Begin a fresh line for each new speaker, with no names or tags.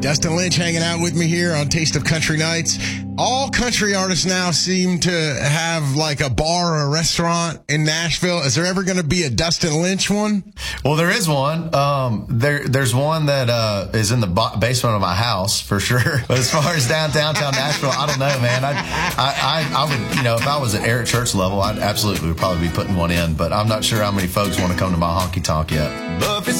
Dustin Lynch hanging out with me here on Taste of Country Nights. All country artists now seem to have like a bar or a restaurant in Nashville. Is there ever going to be a Dustin Lynch one?
Well, there is one. There's one that is in the basement of my house for sure. But as far as downtown Nashville, I don't know, man. I would, if I was at Eric Church level, I'd absolutely would probably be putting one in. But I'm not sure how many folks want to come to my honky tonk yet.